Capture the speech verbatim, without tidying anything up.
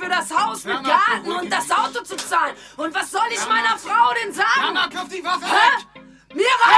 für das Haus mit Mama, Garten beruhig und das Auto zu zahlen. Und was soll ich Mama, meiner Frau denn sagen? Mama, klopf die Waffe Hä? weg! Mir